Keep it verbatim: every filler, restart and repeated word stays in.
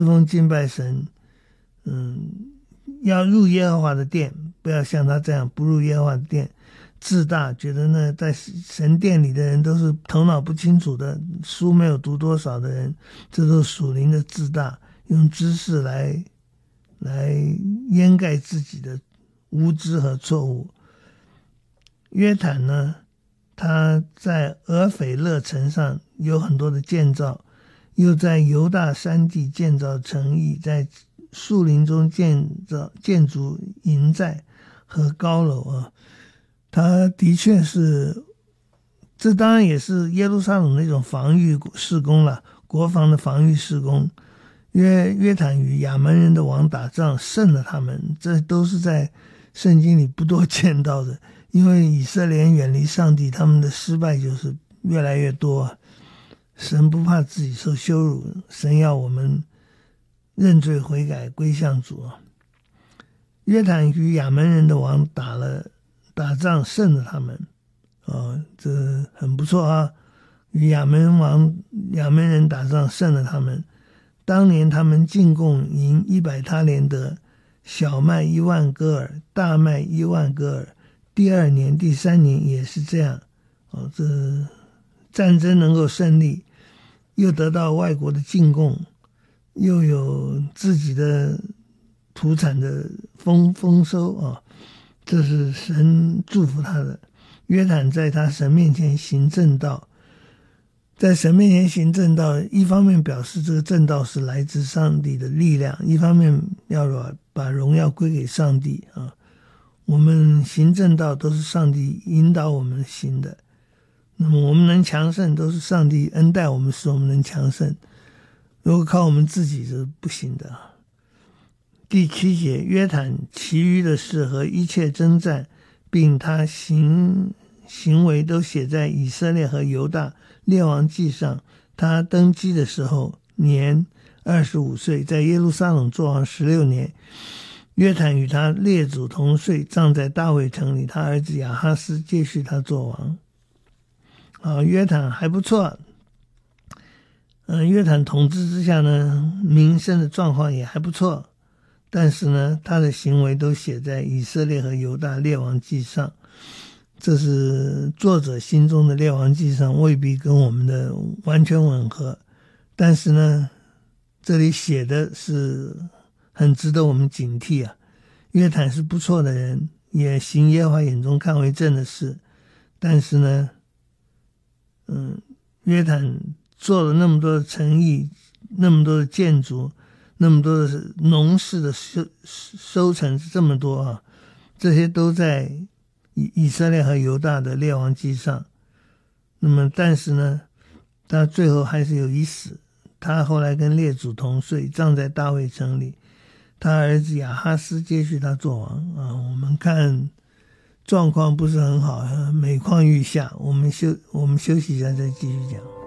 奉敬拜神，嗯，要入耶和华的殿，不要像他这样不入耶和华的殿，自大，觉得呢在神殿里的人都是头脑不清楚的，书没有读多少的人，这都是属灵的自大，用知识来来掩盖自己的无知和错误。约坦呢，他在俄斐勒城上有很多的建造，又在犹大山地建造城邑，在树林中建造建筑营寨和高楼啊。他的确是，这当然也是耶路撒冷的一种防御事工了，国防的防御事工。约约坦与亚门人的王打仗，胜了他们，这都是在圣经里不多见到的。因为以色列人远离上帝，他们的失败就是越来越多。神不怕自己受羞辱，神要我们认罪悔改归向主。约坦与亚门人的王打了打仗胜了他们，哦，这很不错啊！与亚门王亚门人打仗胜了他们，当年他们进贡银一百他连得，小麦一万戈尔，大麦一万戈尔。第二年、第三年也是这样，哦，这战争能够胜利，又得到外国的进贡，又有自己的土产的丰丰收啊，这是神祝福他的。约坦在他神面前行正道，在神面前行正道，一方面表示这个正道是来自上帝的力量，一方面要把把荣耀归给上帝啊。我们行正道都是上帝引导我们行的，那么我们能强盛都是上帝恩待我们，使我们能强盛，如果靠我们自己是不行的。第七节，约坦其余的事和一切征战并他行行为都写在以色列和犹大列王记上。他登基的时候年二十五岁，在耶路撒冷作王十六年。约坦与他列祖同睡，葬在大卫城里，他儿子亚哈斯接续他做王。啊，约坦还不错。嗯，约坦统治之下呢，民生的状况也还不错，但是呢，他的行为都写在以色列和犹大列王记上。这是作者心中的列王记上，未必跟我们的完全吻合，但是呢，这里写的是很值得我们警惕啊。约坦是不错的人，也行耶和华眼中看为正的事，但是呢，嗯，约坦做了那么多的城邑，那么多的建筑，那么多的农事的收收成是这么多啊，这些都在以以色列和犹大的列王记上。那么，但是呢，他最后还是有一死，他后来跟列祖同睡，葬在大卫城里。他儿子亚哈斯接续他做王啊。我们看状况不是很好，每况愈下。我们休我们休息一下再继续讲。